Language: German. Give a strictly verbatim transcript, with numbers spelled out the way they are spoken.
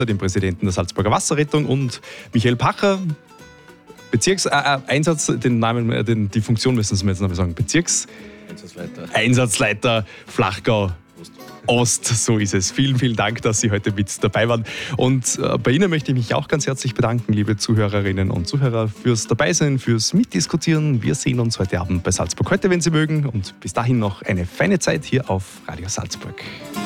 dem Präsidenten der Salzburger Wasserrettung, und Michael Pacher, Bezirkseinsatz, äh, den Namen, äh, den, die Funktion müssen Sie mir jetzt noch mal sagen, Bezirks Einsatzleiter. Einsatzleiter Flachgau Ost, so ist es. Vielen, vielen Dank, dass Sie heute mit dabei waren. Und äh, bei Ihnen möchte ich mich auch ganz herzlich bedanken, liebe Zuhörerinnen und Zuhörer, fürs Dabeisein, fürs Mitdiskutieren. Wir sehen uns heute Abend bei Salzburg heute, wenn Sie mögen. Und bis dahin noch eine feine Zeit hier auf Radio Salzburg.